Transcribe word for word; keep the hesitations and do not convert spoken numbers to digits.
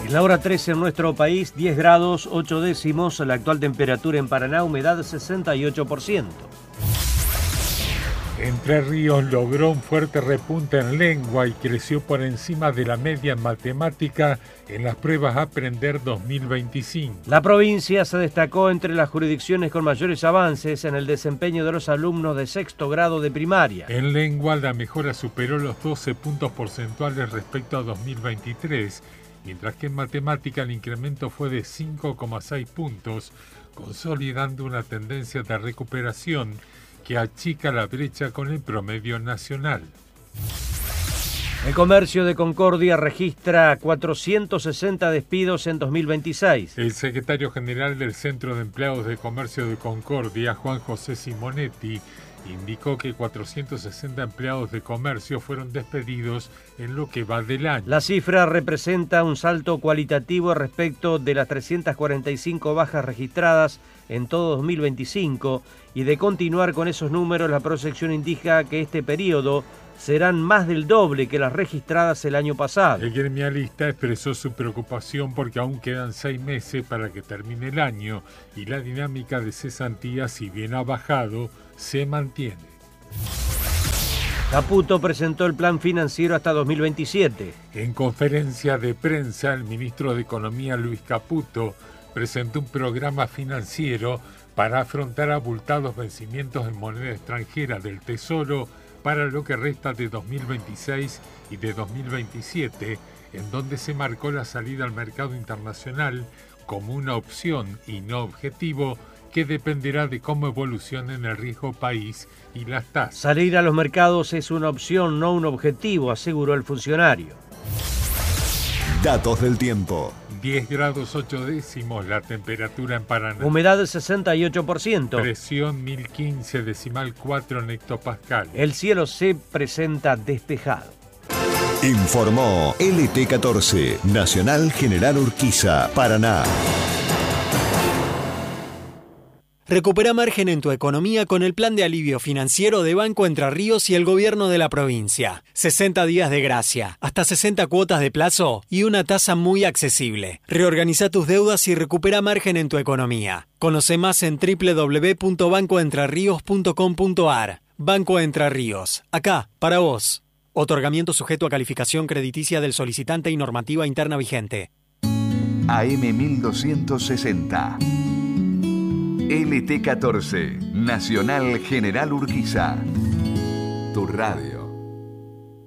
En la hora trece en nuestro país, diez grados, ocho décimos. La actual temperatura en Paraná, humedad sesenta y ocho por ciento. Entre Ríos logró un fuerte repunte en lengua y creció por encima de la media en matemática en las pruebas Aprender dos mil veinticinco. La provincia se destacó entre las jurisdicciones con mayores avances en el desempeño de los alumnos de sexto grado de primaria. En lengua la mejora superó los doce puntos porcentuales respecto a dos mil veintitrés, mientras que en matemática el incremento fue de cinco coma seis puntos, consolidando una tendencia de recuperación que achica la brecha con el promedio nacional. El comercio de Concordia registra cuatrocientos sesenta despidos en dos mil veintiséis. El secretario general del Centro de Empleados de Comercio de Concordia, Juan José Simonetti, indicó que cuatrocientos sesenta empleados de comercio fueron despedidos en lo que va del año. La cifra representa un salto cualitativo respecto de las trescientas cuarenta y cinco bajas registradas en todo dos mil veinticinco, y de continuar con esos números, la proyección indica que este periodo serán más del doble que las registradas el año pasado. El gremialista expresó su preocupación porque aún quedan seis meses para que termine el año y la dinámica de cesantía, si bien ha bajado, se mantiene. Caputo presentó el plan financiero hasta dos mil veintisiete. En conferencia de prensa, el ministro de Economía, Luis Caputo, presentó un programa financiero para afrontar abultados vencimientos en moneda extranjera del Tesoro para lo que resta de dos mil veintiséis y de dos mil veintisiete, en donde se marcó la salida al mercado internacional como una opción y no objetivo que dependerá de cómo evolucionen el riesgo país y las tasas. Salir a los mercados es una opción, no un objetivo, aseguró el funcionario. Datos del tiempo. diez grados ocho décimos la temperatura en Paraná. Humedad sesenta y ocho por ciento. Presión mil quince decimal cuatro en hectopascal. El cielo se presenta despejado. Informó L T catorce, Nacional General Urquiza, Paraná. Recupera margen en tu economía con el plan de alivio financiero de Banco Entre Ríos y el gobierno de la provincia. sesenta días de gracia, hasta sesenta cuotas de plazo y una tasa muy accesible. Reorganiza tus deudas y recupera margen en tu economía. Conoce más en doble u doble u doble u punto banco entre ríos punto com punto a r. Banco Entre Ríos, acá, para vos. Otorgamiento sujeto a calificación crediticia del solicitante y normativa interna vigente. A M mil doscientos sesenta. L T catorce, Nacional General Urquiza. Tu radio.